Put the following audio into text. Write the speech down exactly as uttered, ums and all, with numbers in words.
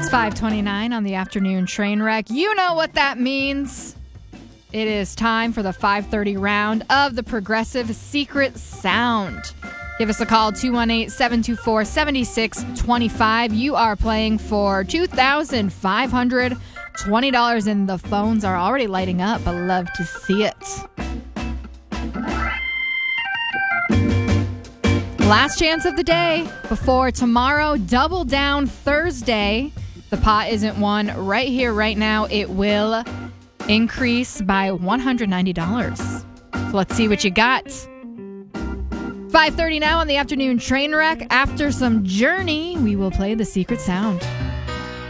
It's five twenty-nine on the afternoon train wreck. You know what that means. It is time for the five thirty round of the Progressive Secret Sound. Give us a call, two one eight, seven two four, seven six two five. You are playing for two thousand five hundred twenty dollars, and the phones are already lighting up. I love to see it. Last chance of the day before tomorrow, Double Down Thursday. The pot isn't won right here, right now. It will increase by one hundred ninety dollars. So let's see what you got. five thirty now on the afternoon train wreck. After some Journey, we will play the Secret Sound.